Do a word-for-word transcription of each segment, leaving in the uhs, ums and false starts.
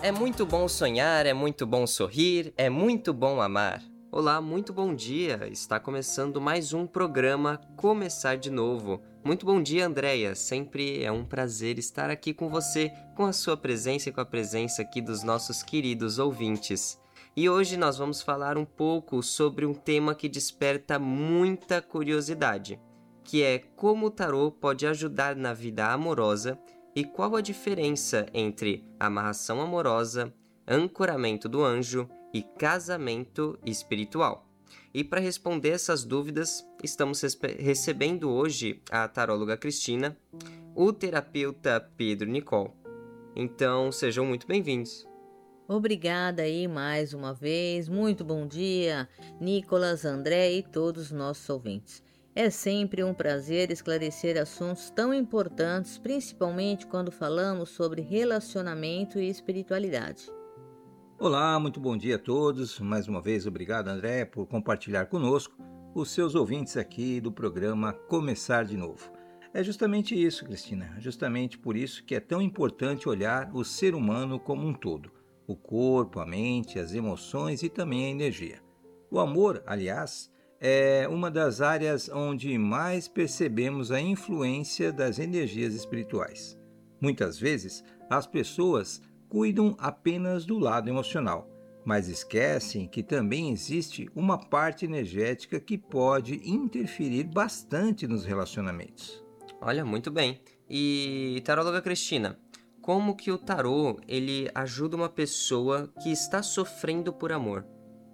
É muito bom sonhar, é muito bom sorrir, é muito bom amar. Olá, muito bom dia! Está começando mais um programa Começar de Novo. Muito bom dia, Andréia. Sempre é um prazer estar aqui com você, com a sua presença e com a presença aqui dos nossos queridos ouvintes. E hoje nós vamos falar um pouco sobre um tema que desperta muita curiosidade, que é como o tarô pode ajudar na vida amorosa e qual a diferença entre amarração amorosa, ancoramento do anjo e casamento espiritual. E para responder essas dúvidas, estamos recebendo hoje a taróloga Cristina, o terapeuta Pedro Nicol. Então, sejam muito bem-vindos. Obrigada aí mais uma vez, muito bom dia, Nicolas, André e todos os nossos ouvintes. É sempre um prazer esclarecer assuntos tão importantes, principalmente quando falamos sobre relacionamento e espiritualidade. Olá, muito bom dia a todos. Mais uma vez, obrigado, André, por compartilhar conosco os seus ouvintes aqui do programa Começar de Novo. É justamente isso, Cristina, justamente por isso que é tão importante olhar o ser humano como um todo. O corpo, a mente, as emoções e também a energia. O amor, aliás, é uma das áreas onde mais percebemos a influência das energias espirituais. Muitas vezes, as pessoas cuidam apenas do lado emocional, mas esquecem que também existe uma parte energética que pode interferir bastante nos relacionamentos. Olha, muito bem. E, taróloga Cristina, como que o tarô ele ajuda uma pessoa que está sofrendo por amor?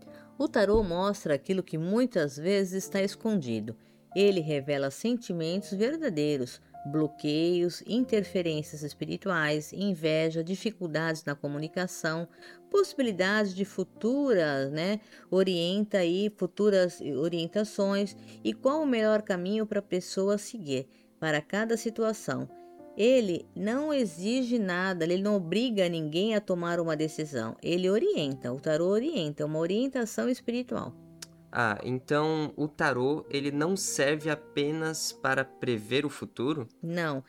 O tarô mostra aquilo que muitas vezes está escondido. Ele revela sentimentos verdadeiros, bloqueios, interferências espirituais, inveja, dificuldades na comunicação, possibilidades de futuras, né? Orienta aí futuras orientações e qual o melhor caminho para a pessoa seguir para cada situação. Ele não exige nada, ele não obriga ninguém a tomar uma decisão. Ele orienta, o tarô orienta, é uma orientação espiritual. Ah, então o tarô ele não serve apenas para prever o futuro? Não.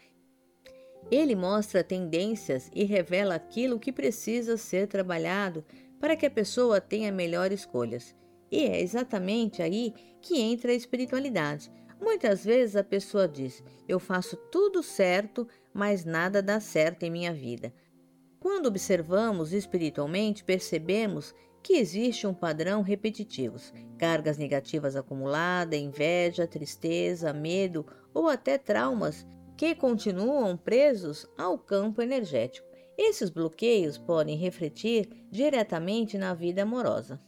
Ele mostra tendências e revela aquilo que precisa ser trabalhado para que a pessoa tenha melhores escolhas. E é exatamente aí que entra a espiritualidade. Muitas vezes a pessoa diz, eu faço tudo certo, mas nada dá certo em minha vida. Quando observamos espiritualmente, percebemos que existe um padrão repetitivo, cargas negativas acumuladas, inveja, tristeza, medo ou até traumas que continuam presos ao campo energético. Esses bloqueios podem refletir diretamente na vida amorosa.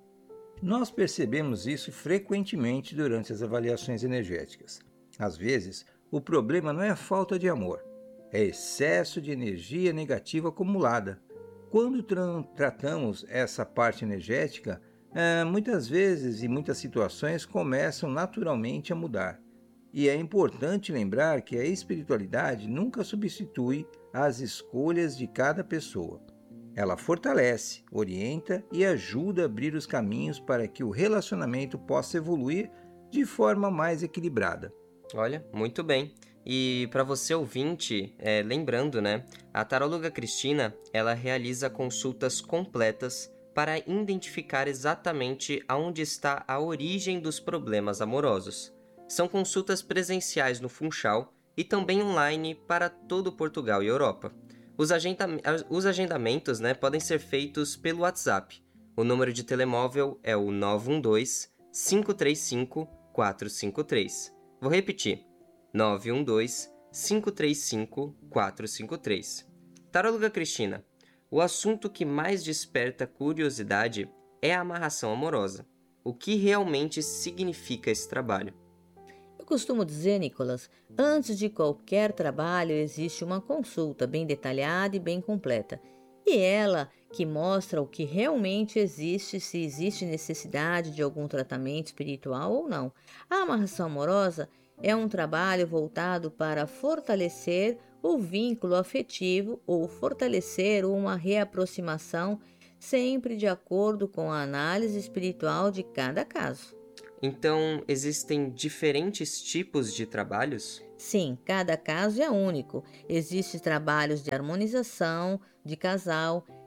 Nós percebemos isso frequentemente durante as avaliações energéticas. Às vezes, o problema não é a falta de amor, é excesso de energia negativa acumulada. Quando tra- tratamos essa parte energética, eh, muitas vezes e muitas situações começam naturalmente a mudar. E é importante lembrar que a espiritualidade nunca substitui as escolhas de cada pessoa. Ela fortalece, orienta e ajuda a abrir os caminhos para que o relacionamento possa evoluir de forma mais equilibrada. Olha, muito bem. E para você ouvinte, é, lembrando, né, a taróloga Cristina, ela realiza consultas completas para identificar exatamente aonde está a origem dos problemas amorosos. São consultas presenciais no Funchal e também online para todo Portugal e Europa. Os, agenda- os agendamentos, né, podem ser feitos pelo WhatsApp. O número de telemóvel é o nove um dois, cinco três cinco, quatro cinco três. Vou repetir, nove um dois, cinco três cinco, quatro cinco três. Taróloga Cristina, o assunto que mais desperta curiosidade é a amarração amorosa. O que realmente significa esse trabalho? Eu costumo dizer, Nicolas, antes de qualquer trabalho existe uma consulta bem detalhada e bem completa. E ela que mostra o que realmente existe, se existe necessidade de algum tratamento espiritual ou não. A amarração amorosa é um trabalho voltado para fortalecer o vínculo afetivo ou fortalecer uma reaproximação, sempre de acordo com a análise espiritual de cada caso. Então, existem diferentes tipos de trabalhos? Sim, cada caso é único. Existem trabalhos de harmonização, de casal,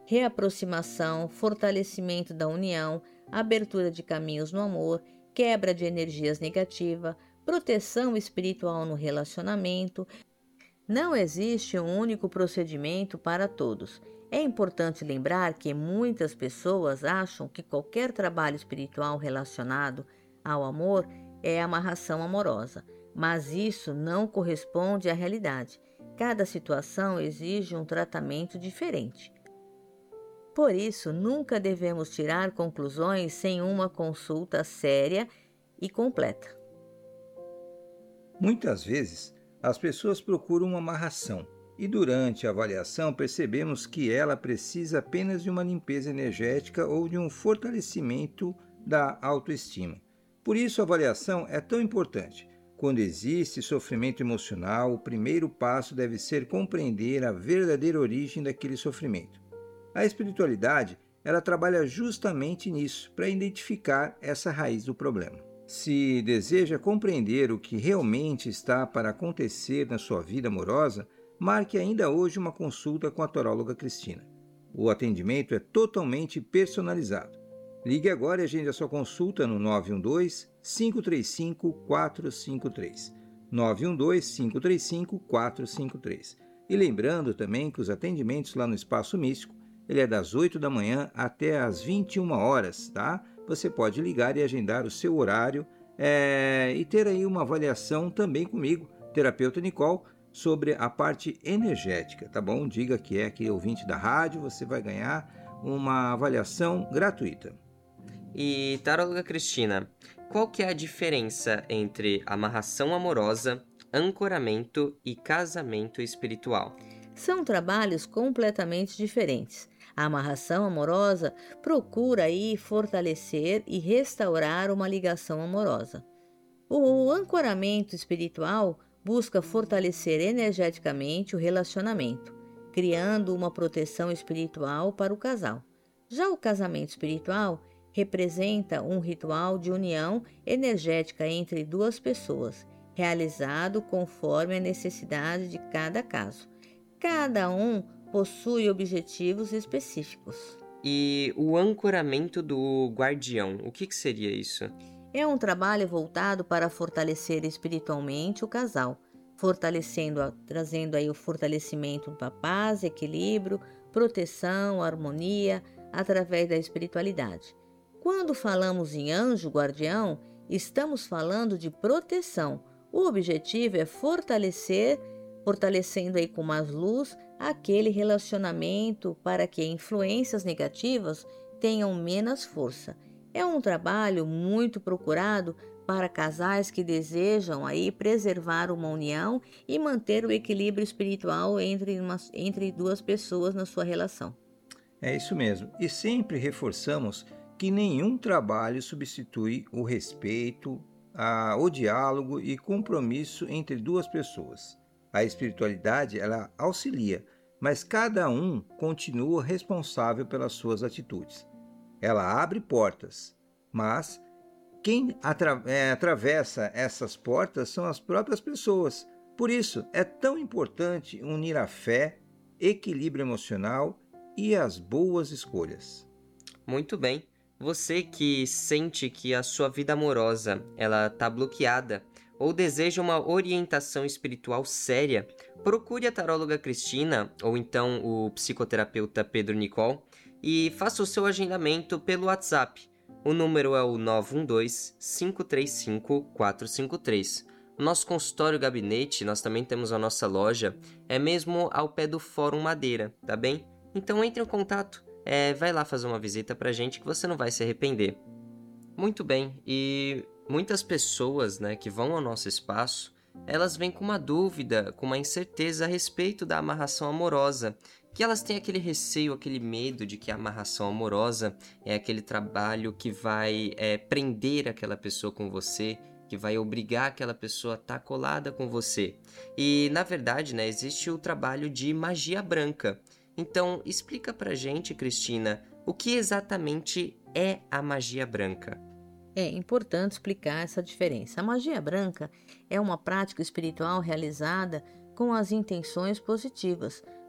reaproximação, fortalecimento da união, abertura de caminhos no amor, quebra de energias negativas, proteção espiritual no relacionamento. Não existe um único procedimento para todos. É importante lembrar que muitas pessoas acham que qualquer trabalho espiritual relacionado ao amor é amarração amorosa, mas isso não corresponde à realidade. Cada situação exige um tratamento diferente. Por isso, nunca devemos tirar conclusões sem uma consulta séria e completa. Muitas vezes, as pessoas procuram uma amarração e durante a avaliação percebemos que ela precisa apenas de uma limpeza energética ou de um fortalecimento da autoestima. Por isso, a avaliação é tão importante. Quando existe sofrimento emocional, o primeiro passo deve ser compreender a verdadeira origem daquele sofrimento. A espiritualidade, ela trabalha justamente nisso, para identificar essa raiz do problema. Se deseja compreender o que realmente está para acontecer na sua vida amorosa, marque ainda hoje uma consulta com a taróloga Cristina. O atendimento é totalmente personalizado. Ligue agora e agende a sua consulta no nove um dois, cinco três cinco, quatro cinco três. nove um dois, cinco três cinco, quatro cinco três. E lembrando também que os atendimentos lá no Espaço Místico, ele é das oito da manhã até às vinte e uma horas, tá? Você pode ligar e agendar o seu horário é, e ter aí uma avaliação também comigo, terapeuta Nicole, sobre a parte energética, tá bom? Diga que é aqui ouvinte da rádio, você vai ganhar uma avaliação gratuita. E, taróloga Cristina, qual que é a diferença entre amarração amorosa, ancoramento e casamento espiritual? São trabalhos completamente diferentes. A amarração amorosa procura aí fortalecer e restaurar uma ligação amorosa. O ancoramento espiritual busca fortalecer energeticamente o relacionamento, criando uma proteção espiritual para o casal. Já o casamento espiritual representa um ritual de união energética entre duas pessoas, realizado conforme a necessidade de cada caso. Cada um possui objetivos específicos. E o ancoramento do guardião, o que, que seria isso? É um trabalho voltado para fortalecer espiritualmente o casal, fortalecendo, trazendo aí o fortalecimento da paz, equilíbrio, proteção, harmonia, através da espiritualidade. Quando falamos em anjo guardião, estamos falando de proteção. O objetivo é fortalecer, fortalecendo aí com mais luz aquele relacionamento para que influências negativas tenham menos força. É um trabalho muito procurado para casais que desejam aí preservar uma união e manter o equilíbrio espiritual entre, uma, entre duas pessoas na sua relação. É isso mesmo. E sempre reforçamos que nenhum trabalho substitui o respeito, a, o diálogo e compromisso entre duas pessoas. A espiritualidade, ela auxilia, mas cada um continua responsável pelas suas atitudes. Ela abre portas, mas quem atra- é, atravessa essas portas são as próprias pessoas. Por isso, é tão importante unir a fé, equilíbrio emocional e as boas escolhas. Muito bem. Você que sente que a sua vida amorosa ela está bloqueada ou deseja uma orientação espiritual séria, procure a taróloga Cristina ou então o psicoterapeuta Pedro Nicole e faça o seu agendamento pelo WhatsApp. O número é o nove um dois, cinco três cinco, quatro cinco três. O nosso consultório gabinete, nós também temos a nossa loja, é mesmo ao pé do Fórum Madeira, tá bem? Então entre em contato, é, vai lá fazer uma visita pra gente que você não vai se arrepender. Muito bem, e muitas pessoas, né, que vão ao nosso espaço, elas vêm com uma dúvida, com uma incerteza a respeito da amarração amorosa, que elas têm aquele receio, aquele medo de que a amarração amorosa é aquele trabalho que vai é, prender aquela pessoa com você, que vai obrigar aquela pessoa a estar colada com você. E, na verdade, né, existe o trabalho de magia branca. Então, explica pra gente, Cristina, o que exatamente é a magia branca? É importante explicar essa diferença. A magia branca é uma prática espiritual realizada com as intenções positivas,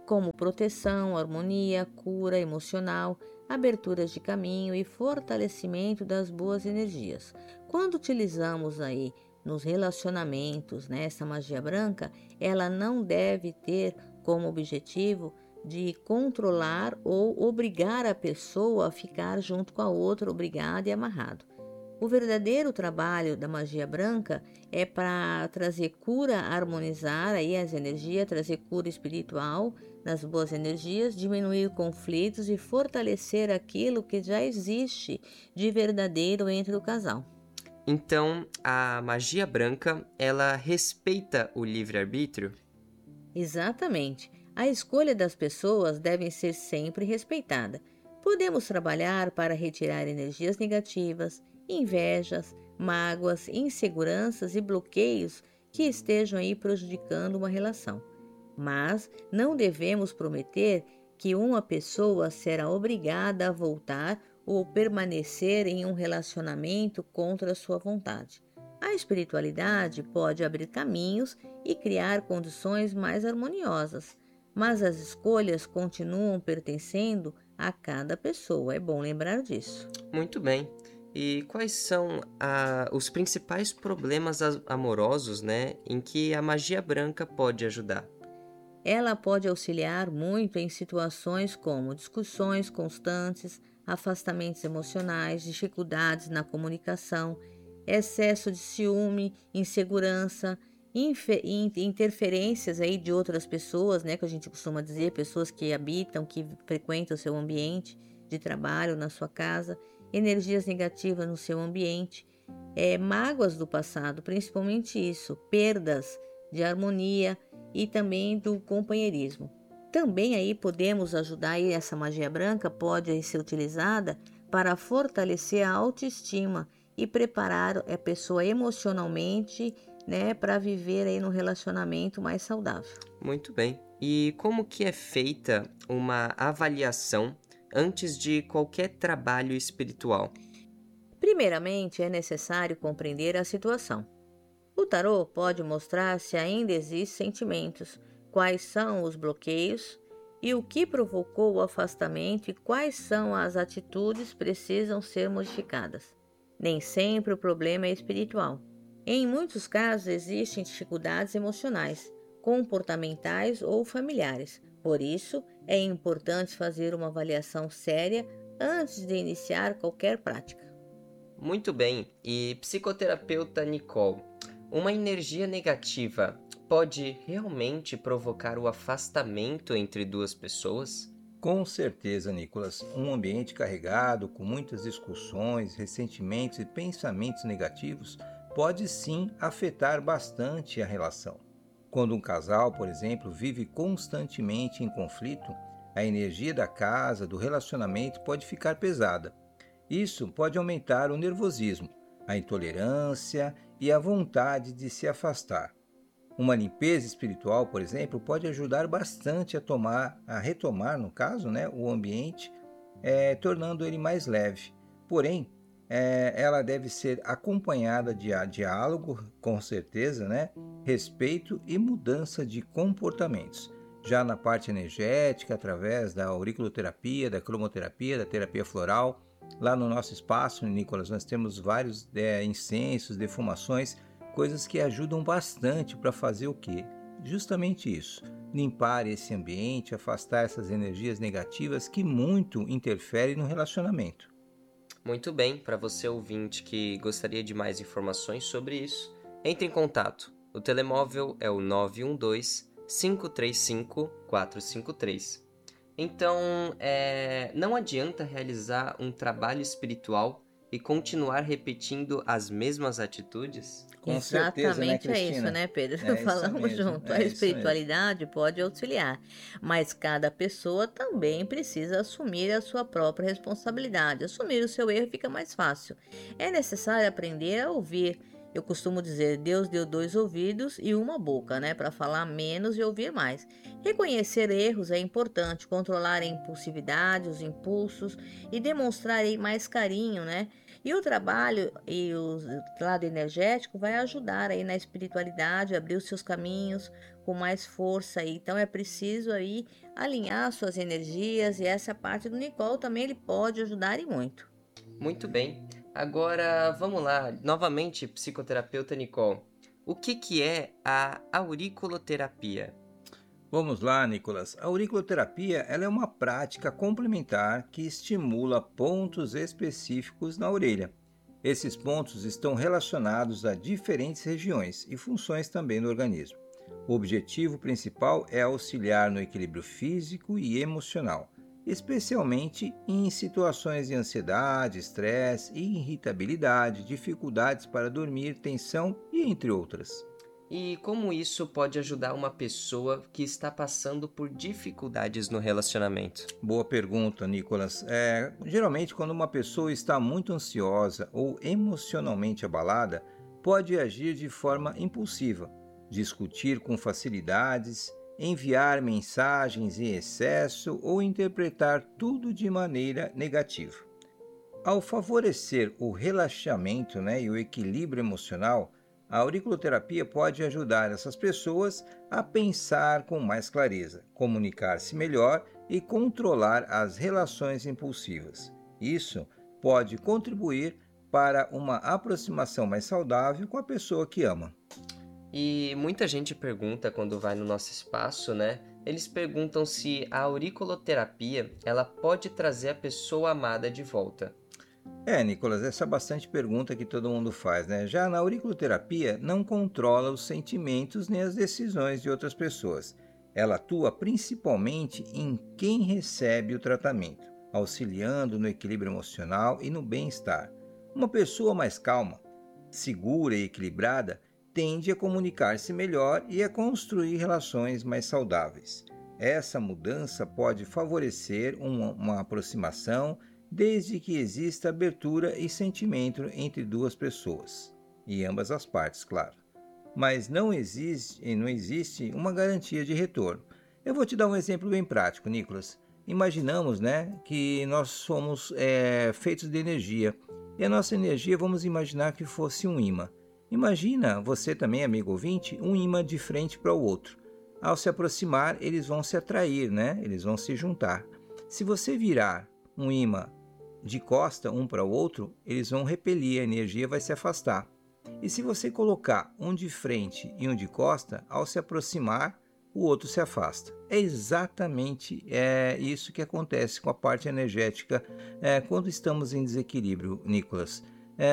como proteção, harmonia, cura emocional, aberturas de caminho e fortalecimento das boas energias. Quando utilizamos aí nos relacionamentos, né, essa magia branca, ela não deve ter como objetivo de controlar ou obrigar a pessoa a ficar junto com a outra, obrigada e amarrado. O verdadeiro trabalho da magia branca é para trazer cura, harmonizar aí as energias, trazer cura espiritual nas boas energias, diminuir conflitos e fortalecer aquilo que já existe de verdadeiro entre o casal. Então, a magia branca, ela respeita o livre-arbítrio? Exatamente. A escolha das pessoas deve ser sempre respeitada. Podemos trabalhar para retirar energias negativas, invejas, mágoas, inseguranças e bloqueios que estejam aí prejudicando uma relação. Mas não devemos prometer que uma pessoa será obrigada a voltar ou permanecer em um relacionamento contra a sua vontade. A espiritualidade pode abrir caminhos e criar condições mais harmoniosas, mas as escolhas continuam pertencendo a cada pessoa. É bom lembrar disso. Muito bem. E quais são ah, os principais problemas amorosos, né, em que a magia branca pode ajudar? Ela pode auxiliar muito em situações como discussões constantes, afastamentos emocionais, dificuldades na comunicação, excesso de ciúme, insegurança, interferências aí de outras pessoas, né, que a gente costuma dizer, pessoas que habitam, que frequentam o seu ambiente de trabalho, na sua casa, energias negativas no seu ambiente, é, mágoas do passado, principalmente isso, perdas de harmonia e também do companheirismo. Também aí podemos ajudar, aí essa magia branca pode ser utilizada para fortalecer a autoestima e preparar a pessoa emocionalmente, né, para viver aí num relacionamento mais saudável. Muito bem. E como que é feita uma avaliação antes de qualquer trabalho espiritual? Primeiramente, é necessário compreender a situação. O tarô pode mostrar se ainda existem sentimentos, quais são os bloqueios e o que provocou o afastamento e quais são as atitudes que precisam ser modificadas. Nem sempre o problema é espiritual. Em muitos casos existem dificuldades emocionais, comportamentais ou familiares. Por isso, é importante fazer uma avaliação séria antes de iniciar qualquer prática. Muito bem. E psicoterapeuta Nicole, uma energia negativa pode realmente provocar o afastamento entre duas pessoas? Com certeza, Nicolas. Um ambiente carregado, com muitas discussões, ressentimentos e pensamentos negativos, pode sim afetar bastante a relação. Quando um casal, por exemplo, vive constantemente em conflito, a energia da casa, do relacionamento pode ficar pesada. Isso pode aumentar o nervosismo, a intolerância e a vontade de se afastar. Uma limpeza espiritual, por exemplo, pode ajudar bastante a, tomar, a retomar, no caso, né, o ambiente, é, tornando ele mais leve. Porém, é, ela deve ser acompanhada de diálogo, com certeza, né, respeito e mudança de comportamentos. Já na parte energética, através da auriculoterapia, da cromoterapia, da terapia floral, lá no nosso espaço, Nicolas, nós temos vários é, incensos, defumações, coisas que ajudam bastante para fazer o quê? Justamente isso, limpar esse ambiente, afastar essas energias negativas que muito interferem no relacionamento. Muito bem, para você ouvinte que gostaria de mais informações sobre isso, entre em contato. O telemóvel é o nove um dois, cinco três cinco, quatro cinco três. Então, é, não adianta realizar um trabalho espiritual e continuar repetindo as mesmas atitudes? Com Exatamente certeza, né, é Cristina? isso, né, Pedro? É isso Falamos mesmo, junto. é A isso espiritualidade pode auxiliar, mas cada pessoa também precisa assumir a sua própria responsabilidade. Assumir o seu erro fica mais fácil. É necessário aprender a ouvir. Eu costumo dizer, Deus deu dois ouvidos e uma boca, né, para falar menos e ouvir mais. Reconhecer erros é importante, controlar a impulsividade, os impulsos e demonstrar aí mais carinho, né, E o trabalho e o lado energético vai ajudar aí na espiritualidade, abrir os seus caminhos com mais força aí. Então é preciso aí alinhar suas energias, e essa parte do Nicole também ele pode ajudar e muito. Muito bem. Agora, vamos lá. Novamente, psicoterapeuta Nicole. O que, que é a auriculoterapia? Vamos lá, Nicolas. A auriculoterapia ela é uma prática complementar que estimula pontos específicos na orelha. Esses pontos estão relacionados a diferentes regiões e funções também no organismo. O objetivo principal é auxiliar no equilíbrio físico e emocional, especialmente em situações de ansiedade, estresse, irritabilidade, dificuldades para dormir, tensão e entre outras. E como isso pode ajudar uma pessoa que está passando por dificuldades no relacionamento? Boa pergunta, Nicolas. É, geralmente, quando uma pessoa está muito ansiosa ou emocionalmente abalada, pode agir de forma impulsiva, discutir com facilidades, enviar mensagens em excesso ou interpretar tudo de maneira negativa. Ao favorecer o relaxamento, né, e o equilíbrio emocional, a auriculoterapia pode ajudar essas pessoas a pensar com mais clareza, comunicar-se melhor e controlar as relações impulsivas. Isso pode contribuir para uma aproximação mais saudável com a pessoa que ama. E muita gente pergunta quando vai no nosso espaço, né? Eles perguntam se a auriculoterapia ela pode trazer a pessoa amada de volta. É, Nicolas, essa é bastante pergunta que todo mundo faz, né? Já na auriculoterapia não controla os sentimentos nem as decisões de outras pessoas. Ela atua principalmente em quem recebe o tratamento, auxiliando no equilíbrio emocional e no bem-estar. Uma pessoa mais calma, segura e equilibrada tende a comunicar-se melhor e a construir relações mais saudáveis. Essa mudança pode favorecer uma, uma aproximação desde que exista abertura e sentimento entre duas pessoas, e ambas as partes, claro. Mas não existe, não existe uma garantia de retorno. Eu vou te dar um exemplo bem prático, Nicolas. Imaginamos, né, que nós somos é, feitos de energia, e a nossa energia, vamos imaginar que fosse um ímã. Imagina, você também, amigo ouvinte, um ímã de frente para o outro. Ao se aproximar, eles vão se atrair, né? Eles vão se juntar. Se você virar um ímã de costa um para o outro, eles vão repelir, a energia vai se afastar. E se você colocar um de frente e um de costa, ao se aproximar, o outro se afasta. É exatamente é, isso que acontece com a parte energética é, quando estamos em desequilíbrio, Nicolas.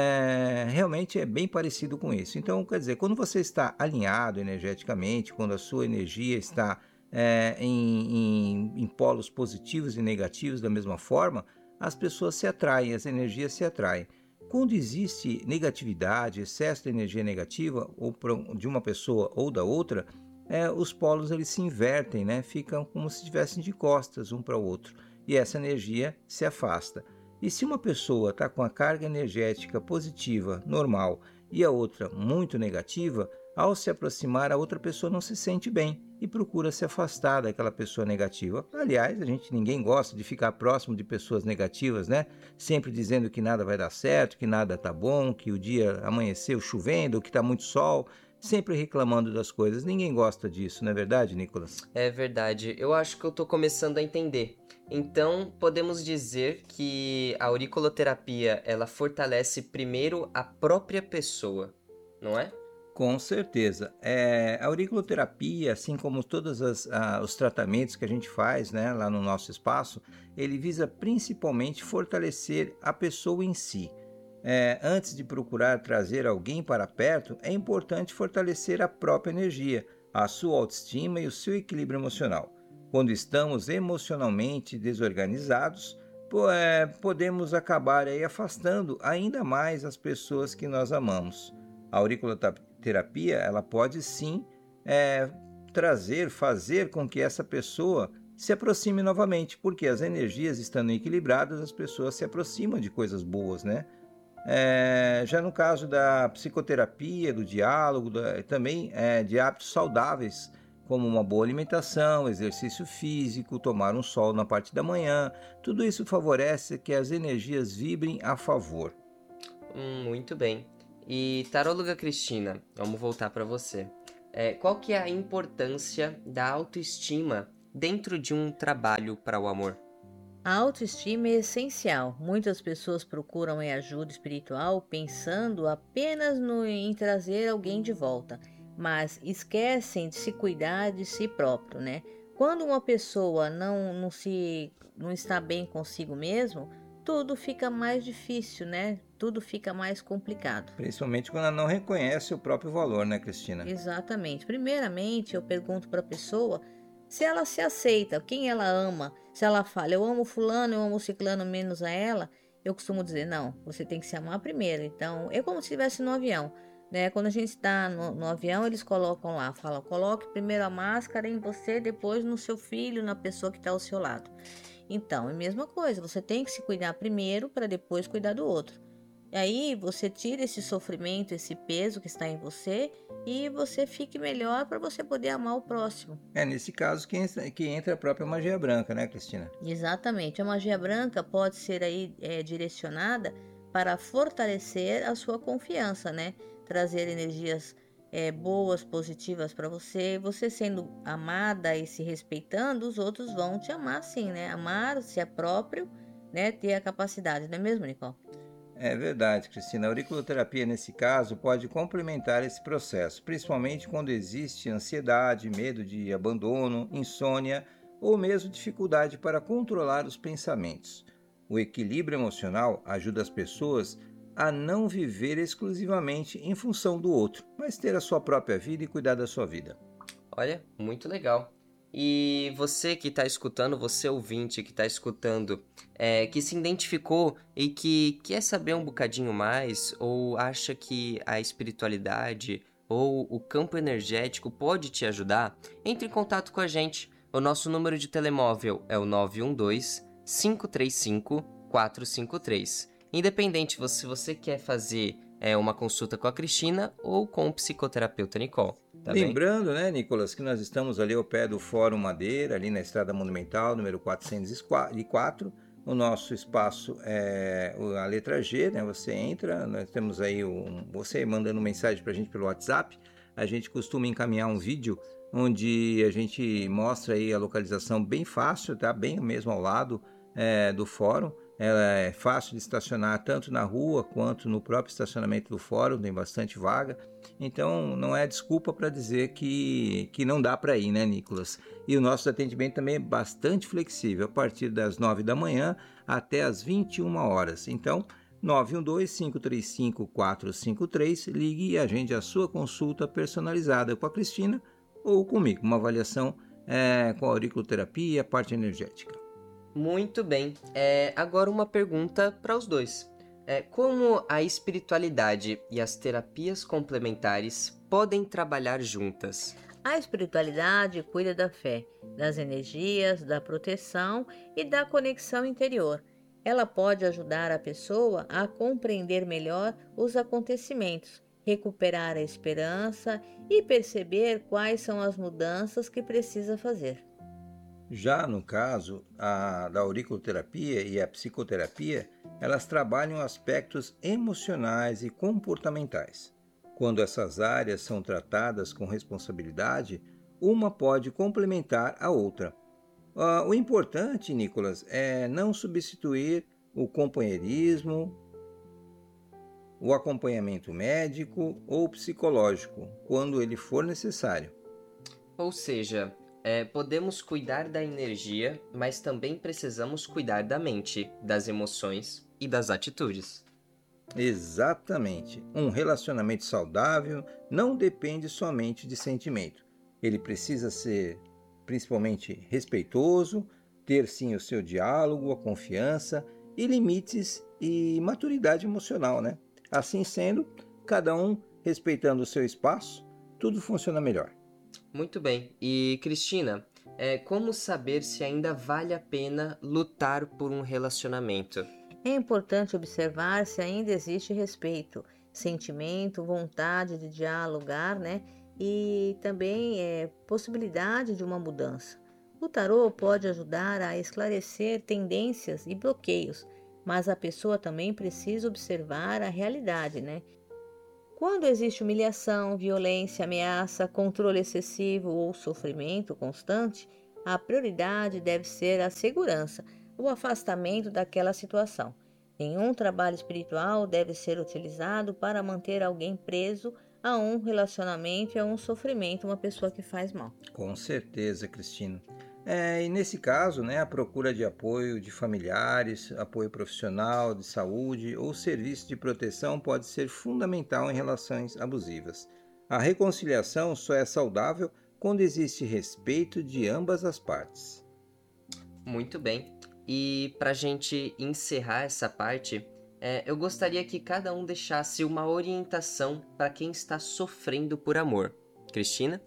É, realmente é bem parecido com isso. Então, quer dizer, quando você está alinhado energeticamente, quando a sua energia está é, em, em, em polos positivos e negativos da mesma forma, as pessoas se atraem, as energias se atraem. Quando existe negatividade, excesso de energia negativa, ou de uma pessoa ou da outra, é, os polos eles se invertem, né? Ficam como se estivessem de costas um para o outro, e essa energia se afasta. E se uma pessoa está com a carga energética positiva, normal, e a outra muito negativa, ao se aproximar, a outra pessoa não se sente bem e procura se afastar daquela pessoa negativa. Aliás, a gente ninguém gosta de ficar próximo de pessoas negativas, né? Sempre dizendo que nada vai dar certo, que nada está bom, que o dia amanheceu chovendo, que está muito sol, sempre reclamando das coisas. Ninguém gosta disso, não é verdade, Nicolas? É verdade. Eu acho que eu estou começando a entender. Então, podemos dizer que a auriculoterapia ela fortalece primeiro a própria pessoa, não é? Com certeza. É, a auriculoterapia, assim como todos as, ah, os tratamentos que a gente faz, né, lá no nosso espaço, ele visa principalmente fortalecer a pessoa em si. É, antes de procurar trazer alguém para perto, é importante fortalecer a própria energia, a sua autoestima e o seu equilíbrio emocional. Quando estamos emocionalmente desorganizados, é, podemos acabar aí afastando ainda mais as pessoas que nós amamos. A auriculoterapia ela pode sim é, trazer, fazer com que essa pessoa se aproxime novamente, porque as energias estando equilibradas, as pessoas se aproximam de coisas boas, né? É, já no caso da psicoterapia, do diálogo, da, também é, de hábitos saudáveis, como uma boa alimentação, exercício físico, tomar um sol na parte da manhã, tudo isso favorece que as energias vibrem a favor. Hum, muito bem. E taróloga Cristina, vamos voltar para você. É, qual que é a importância da autoestima dentro de um trabalho para o amor? A autoestima é essencial. Muitas pessoas procuram em ajuda espiritual pensando apenas no, em trazer alguém de volta, mas esquecem de se cuidar de si próprio, né? Quando uma pessoa não, não se não está bem consigo mesmo, tudo fica mais difícil, né? Tudo fica mais complicado. Principalmente quando ela não reconhece o próprio valor, né, Cristina? Exatamente. Primeiramente, eu pergunto para a pessoa se ela se aceita, quem ela ama. Se ela fala, eu amo fulano, eu amo ciclano menos a ela, eu costumo dizer, não, você tem que se amar primeiro. Então, é como se estivesse no avião, né? Quando a gente está no, no avião, eles colocam lá, falam, coloque primeiro a máscara em você, depois no seu filho, na pessoa que está ao seu lado. Então, é a mesma coisa, você tem que se cuidar primeiro para depois cuidar do outro. E aí você tira esse sofrimento, esse peso que está em você e você fique melhor para você poder amar o próximo. É nesse caso que entra, que entra a própria magia branca, né, Cristina? Exatamente. A magia branca pode ser aí é, direcionada para fortalecer a sua confiança, né? Trazer energias é, boas, positivas para você. Você sendo amada e se respeitando, os outros vão te amar sim, né? Amar-se é próprio, né? Ter a capacidade, não é mesmo, Nicole? É verdade, Cristina. A auriculoterapia, nesse caso, pode complementar esse processo, principalmente quando existe ansiedade, medo de abandono, insônia ou mesmo dificuldade para controlar os pensamentos. O equilíbrio emocional ajuda as pessoas a não viver exclusivamente em função do outro, mas ter a sua própria vida e cuidar da sua vida. Olha, muito legal. E você que está escutando, você ouvinte que está escutando, é, que se identificou e que quer saber um bocadinho mais, ou acha que a espiritualidade ou o campo energético pode te ajudar, entre em contato com a gente. O nosso número de telemóvel é o nove um dois, cinco três cinco, quatro cinco três. Independente se você quer fazer é, uma consulta com a Cristina ou com o psicoterapeuta Nicole. Tá bem? Lembrando, né, Nicolas, que nós estamos ali ao pé do Fórum Madeira, ali na Estrada Monumental, número quatrocentos e quatro. O nosso espaço é a letra G, né? Você entra, nós temos aí um, você mandando mensagem para a gente pelo WhatsApp. A gente costuma encaminhar um vídeo onde a gente mostra aí a localização bem fácil, tá? Bem mesmo ao lado é, do fórum. Ela é fácil de estacionar tanto na rua quanto no próprio estacionamento do fórum, tem bastante vaga. Então não é desculpa para dizer que, que não dá para ir, né, Nicolas? E o nosso atendimento também é bastante flexível, a partir das nove da manhã até as vinte e uma horas. Então, nove um dois, cinco três cinco, quatro cinco três, ligue e agende a sua consulta personalizada com a Cristina ou comigo, uma avaliação é, com a auriculoterapia e a parte energética. Muito bem. É, agora uma pergunta para os dois. É, como a espiritualidade e as terapias complementares podem trabalhar juntas? A espiritualidade cuida da fé, das energias, da proteção e da conexão interior. Ela pode ajudar a pessoa a compreender melhor os acontecimentos, recuperar a esperança e perceber quais são as mudanças que precisa fazer. Já no caso a, da auriculoterapia e a psicoterapia, elas trabalham aspectos emocionais e comportamentais. Quando essas áreas são tratadas com responsabilidade, uma pode complementar a outra. Uh, o importante, Nicolas, é não substituir o companheirismo, o acompanhamento médico ou psicológico, quando ele for necessário. Ou seja, É, podemos cuidar da energia, mas também precisamos cuidar da mente, das emoções e das atitudes. Exatamente. Um relacionamento saudável não depende somente de sentimento. Ele precisa ser principalmente respeitoso, ter sim o seu diálogo, a confiança e limites e maturidade emocional, né? Assim sendo, cada um respeitando o seu espaço, tudo funciona melhor. Muito bem. E, Cristina, é, como saber se ainda vale a pena lutar por um relacionamento? É importante observar se ainda existe respeito, sentimento, vontade de dialogar, né? E também é, possibilidade de uma mudança. O tarô pode ajudar a esclarecer tendências e bloqueios, mas a pessoa também precisa observar a realidade, né? Quando existe humilhação, violência, ameaça, controle excessivo ou sofrimento constante, a prioridade deve ser a segurança, o afastamento daquela situação. Nenhum trabalho espiritual deve ser utilizado para manter alguém preso a um relacionamento e a um sofrimento, uma pessoa que faz mal. Com certeza, Cristina. É, e nesse caso, né, a procura de apoio de familiares, apoio profissional, de saúde ou serviço de proteção pode ser fundamental em relações abusivas. A reconciliação só é saudável quando existe respeito de ambas as partes. Muito bem. E para a gente encerrar essa parte, é, eu gostaria que cada um deixasse uma orientação para quem está sofrendo por amor. Cristina?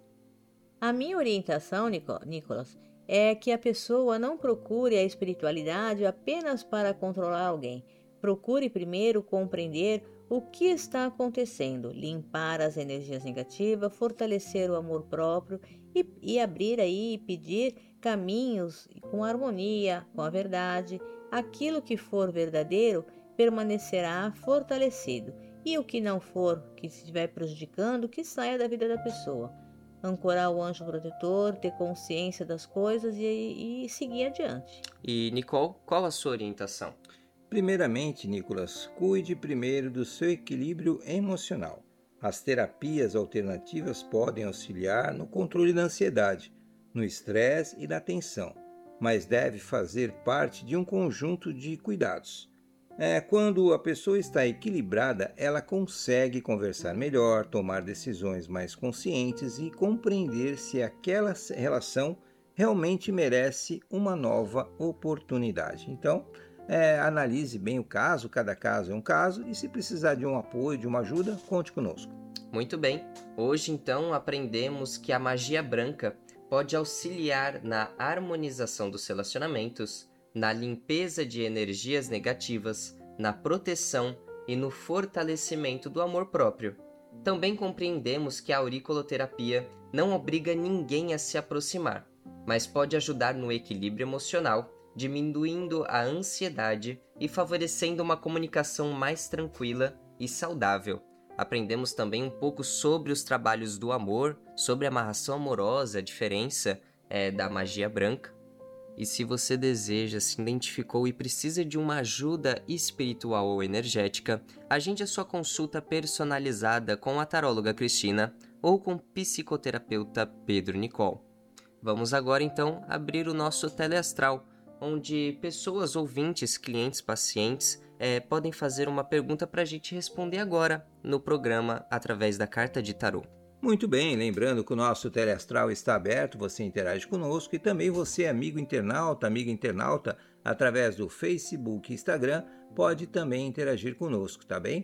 A minha orientação, Nico- Nicolas, é que a pessoa não procure a espiritualidade apenas para controlar alguém. Procure primeiro compreender o que está acontecendo, limpar as energias negativas, fortalecer o amor próprio e, e abrir aí e pedir caminhos com harmonia, com a verdade. Aquilo que for verdadeiro permanecerá fortalecido e o que não for, que estiver prejudicando, que saia da vida da pessoa. Ancorar o anjo protetor, ter consciência das coisas e, e seguir adiante. E Nicole, qual a sua orientação? Primeiramente, Nicolas, cuide primeiro do seu equilíbrio emocional. As terapias alternativas podem auxiliar no controle da ansiedade, no estresse e da tensão, mas deve fazer parte de um conjunto de cuidados. É, quando a pessoa está equilibrada, ela consegue conversar melhor, tomar decisões mais conscientes e compreender se aquela relação realmente merece uma nova oportunidade. Então, é, analise bem o caso, cada caso é um caso, e se precisar de um apoio, de uma ajuda, conte conosco. Muito bem. Hoje, então, aprendemos que a magia branca pode auxiliar na harmonização dos relacionamentos, na limpeza de energias negativas, na proteção e no fortalecimento do amor próprio. Também compreendemos que a auriculoterapia não obriga ninguém a se aproximar, mas pode ajudar no equilíbrio emocional, diminuindo a ansiedade e favorecendo uma comunicação mais tranquila e saudável. Aprendemos também um pouco sobre os trabalhos do amor, sobre a amarração amorosa, a diferença é, da magia branca. E se você deseja, se identificou e precisa de uma ajuda espiritual ou energética, agende a sua consulta personalizada com a taróloga Cristina ou com o psicoterapeuta Pedro Nicole. Vamos agora então abrir o nosso teleastral, onde pessoas, ouvintes, clientes, pacientes é, podem fazer uma pergunta para a gente responder agora no programa através da carta de tarô. Muito bem, lembrando que o nosso teleastral está aberto, você interage conosco e também você, amigo internauta, amiga internauta, através do Facebook e Instagram, pode também interagir conosco, tá bem?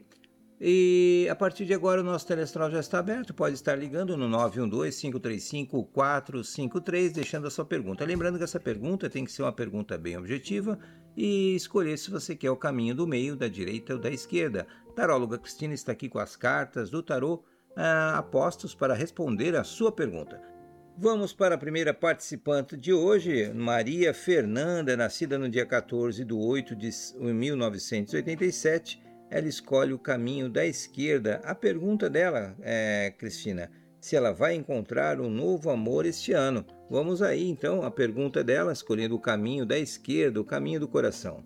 E a partir de agora o nosso teleastral já está aberto, pode estar ligando no nove um dois, cinco três cinco, quatro cinco três, deixando a sua pergunta. Lembrando que essa pergunta tem que ser uma pergunta bem objetiva e escolher se você quer o caminho do meio, da direita ou da esquerda. Taróloga Cristina está aqui com as cartas do tarô, ah, apostos para responder a sua pergunta. Vamos para a primeira participante de hoje, Maria Fernanda, nascida no dia quatorze de oito de mil novecentos e oitenta e sete. Ela escolhe o caminho da esquerda. A pergunta dela, é, Cristina, se ela vai encontrar um novo amor este ano. Vamos aí, então, a pergunta dela, escolhendo o caminho da esquerda, o caminho do coração.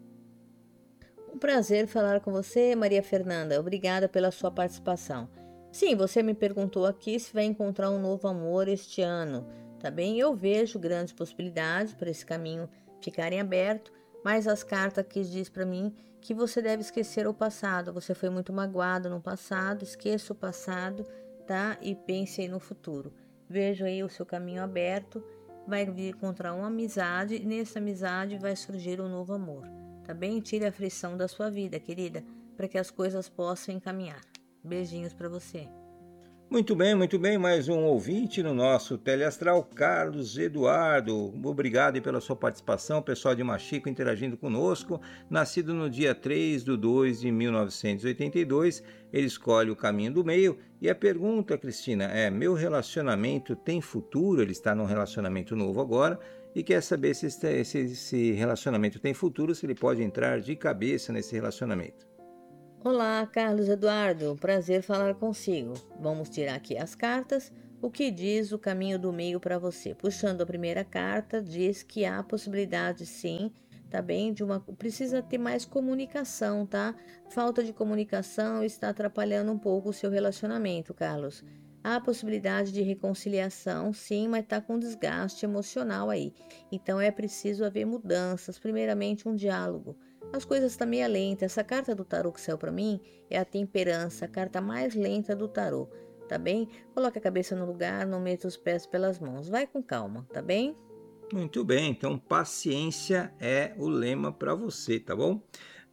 Um prazer falar com você, Maria Fernanda. Obrigada pela sua participação. Sim, você me perguntou aqui se vai encontrar um novo amor este ano, tá bem? Eu vejo grandes possibilidades para esse caminho ficarem aberto, mas as cartas aqui diz para mim que você deve esquecer o passado. Você foi muito magoado no passado, esqueça o passado, tá? E pense aí no futuro. Vejo aí o seu caminho aberto, vai encontrar uma amizade e nessa amizade vai surgir um novo amor, tá bem? Tire a aflição da sua vida, querida, para que as coisas possam encaminhar. Beijinhos para você. Muito bem, muito bem, mais um ouvinte no nosso Teleastral, Carlos Eduardo. Obrigado pela sua participação, pessoal de Machico interagindo conosco. Nascido no dia três de dois de mil novecentos e oitenta e dois, ele escolhe o caminho do meio. E a pergunta, Cristina, é: meu relacionamento tem futuro? Ele está num relacionamento novo agora e quer saber se esse, esse relacionamento tem futuro, se ele pode entrar de cabeça nesse relacionamento. Olá, Carlos Eduardo, prazer falar consigo. Vamos tirar aqui as cartas. O que diz o caminho do meio para você? Puxando a primeira carta, diz que há possibilidade sim, tá bem? De uma, precisa ter mais comunicação, tá? Falta de comunicação está atrapalhando um pouco o seu relacionamento, Carlos. Há possibilidade de reconciliação, sim, mas está com desgaste emocional aí. Então é preciso haver mudanças, primeiramente um diálogo. As coisas estão meio lentas. Essa carta do tarô que saiu para mim é a temperança, a carta mais lenta do tarô, tá bem? Coloque a cabeça no lugar, não meta os pés pelas mãos. Vai com calma, tá bem? Muito bem, então paciência é o lema para você, tá bom?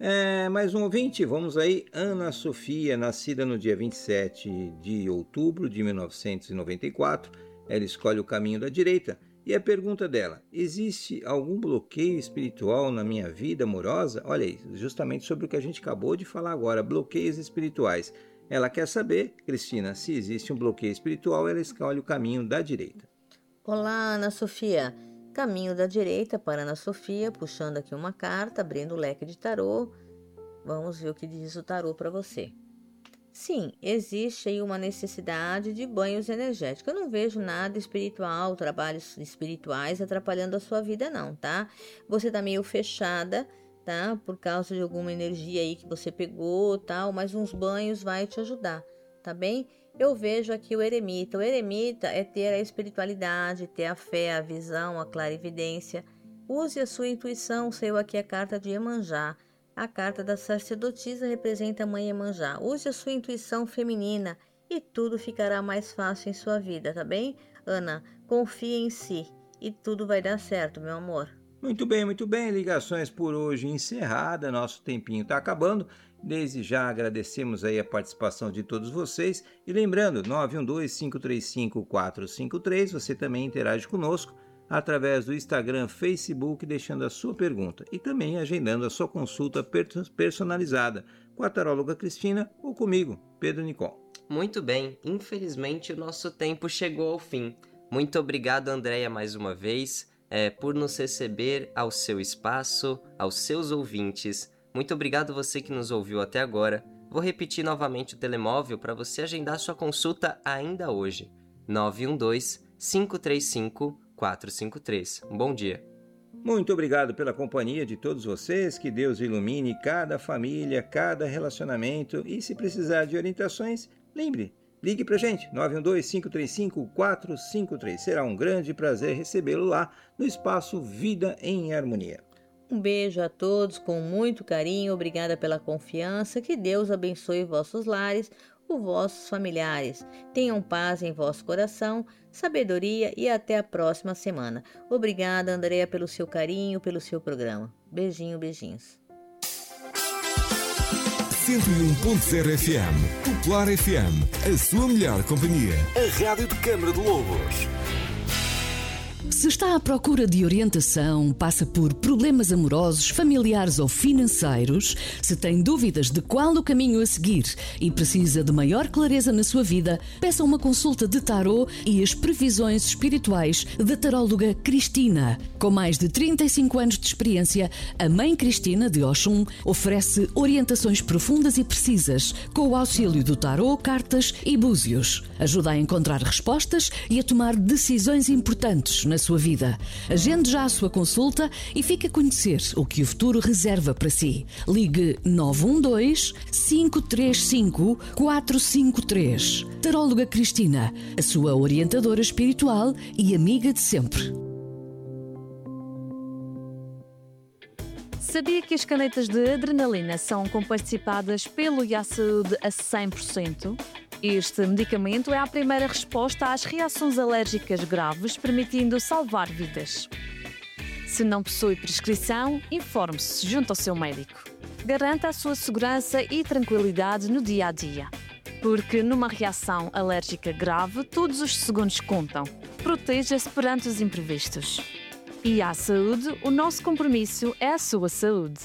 É, mais um ouvinte, vamos aí. Ana Sofia, nascida no dia vinte e sete de outubro de mil novecentos e noventa e quatro, ela escolhe o caminho da direita. E a pergunta dela: existe algum bloqueio espiritual na minha vida amorosa? Olha aí, justamente sobre o que a gente acabou de falar agora, bloqueios espirituais. Ela quer saber, Cristina, se existe um bloqueio espiritual, ela escolhe o caminho da direita. Olá, Ana Sofia. Caminho da direita para Ana Sofia, puxando aqui uma carta, abrindo o leque de tarô. Vamos ver o que diz o tarô para você. Sim, existe aí uma necessidade de banhos energéticos. Eu não vejo nada espiritual, trabalhos espirituais atrapalhando a sua vida não, tá? Você tá meio fechada, tá? Por causa de alguma energia aí que você pegou, tal, mas uns banhos vai te ajudar, tá bem? Eu vejo aqui o eremita. O eremita é ter a espiritualidade, ter a fé, a visão, a clarividência. Use a sua intuição. Saiu aqui a carta de Iemanjá. A carta da sacerdotisa representa a mãe Iemanjá. Use a sua intuição feminina e tudo ficará mais fácil em sua vida, tá bem? Ana, confie em si e tudo vai dar certo, meu amor. Muito bem, muito bem. Ligações por hoje encerrada. Nosso tempinho está acabando. Desde já agradecemos aí a participação de todos vocês. E lembrando, nove um dois, cinco três cinco, quatro cinco três, você também interage conosco através do Instagram, Facebook, deixando a sua pergunta e também agendando a sua consulta personalizada com a taróloga Cristina ou comigo, Pedro Nicol. Muito bem, infelizmente o nosso tempo chegou ao fim. Muito obrigado, Andréia, mais uma vez, é, por nos receber ao seu espaço, aos seus ouvintes. Muito obrigado você que nos ouviu até agora. Vou repetir novamente o telemóvel para você agendar sua consulta ainda hoje. nove um dois, cinco três cinco, quatro cinco três. Um bom dia. Muito obrigado pela companhia de todos vocês. Que Deus ilumine cada família, cada relacionamento. E se precisar de orientações, lembre, ligue pra gente, nove um dois, cinco três cinco, quatro cinco três. Será um grande prazer recebê-lo lá no espaço Vida em Harmonia. Um beijo a todos com muito carinho. Obrigada pela confiança. Que Deus abençoe vossos lares, os vossos familiares. Tenham paz em vosso coração, sabedoria e até a próxima semana. Obrigada, Andréia, pelo seu carinho, pelo seu programa. Beijinho, beijinhos. cento e um ponto zero F M, Popular F M, a sua melhor companhia. A Rádio de Câmara de Lobos. Se está à procura de orientação, passa por problemas amorosos, familiares ou financeiros, se tem dúvidas de qual o caminho a seguir e precisa de maior clareza na sua vida, peça uma consulta de tarô e as previsões espirituais da taróloga Cristina. Com mais de trinta e cinco anos de experiência, a Mãe Cristina de Oxum oferece orientações profundas e precisas com o auxílio do tarô, cartas e búzios. Ajuda a encontrar respostas e a tomar decisões importantes na sua vida. Agende já a sua consulta e fique a conhecer o que o futuro reserva para si. Ligue nove um dois, cinco três cinco, quatro cinco três. Taróloga Cristina, a sua orientadora espiritual e amiga de sempre. Sabia que as canetas de adrenalina são comparticipadas pelo I A Saúde a cem por cento? Este medicamento é a primeira resposta às reações alérgicas graves, permitindo salvar vidas. Se não possui prescrição, informe-se junto ao seu médico. Garanta a sua segurança e tranquilidade no dia a dia. Porque numa reação alérgica grave, todos os segundos contam. Proteja-se perante os imprevistos. E à saúde, o nosso compromisso é a sua saúde.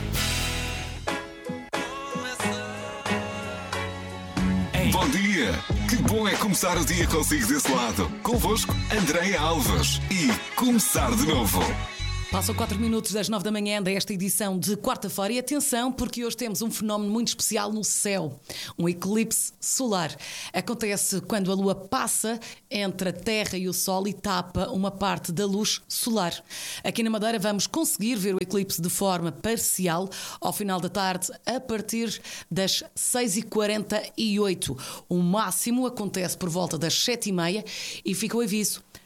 Bom dia! Que bom é começar o dia consigo desse lado. Convosco, Andréia Alves. E começar de novo. Passam quatro minutos das nove da manhã desta edição de quarta-feira e atenção porque hoje temos um fenómeno muito especial no céu, um eclipse solar. Acontece quando a Lua passa entre a Terra e o Sol e tapa uma parte da luz solar. Aqui na Madeira vamos conseguir ver o eclipse de forma parcial ao final da tarde a partir das seis e quarenta e oito. O máximo acontece por volta das sete e meia e fica o aviso.